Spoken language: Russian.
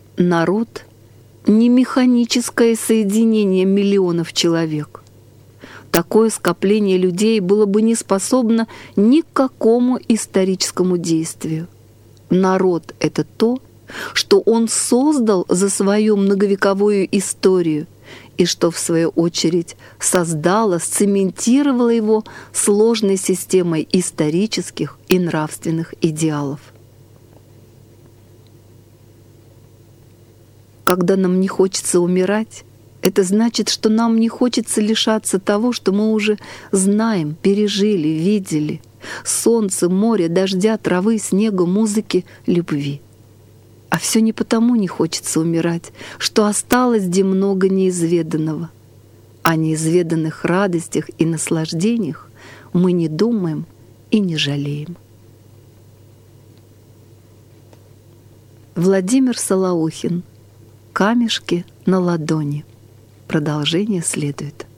Народ — не механическое соединение миллионов человек. Такое скопление людей было бы не способно ни к какому историческому действию. Народ — это то, что он создал за свою многовековую историю и что, в свою очередь, создало, сцементировало его сложной системой исторических и нравственных идеалов. Когда нам не хочется умирать, это значит, что нам не хочется лишаться того, что мы уже знаем, пережили, видели: солнца, моря, дождя, травы, снега, музыки, любви. А все не потому не хочется умирать, что осталось где много неизведанного. О неизведанных радостях и наслаждениях мы не думаем и не жалеем. Владимир Солоухин. «Камешки на ладони». Продолжение следует.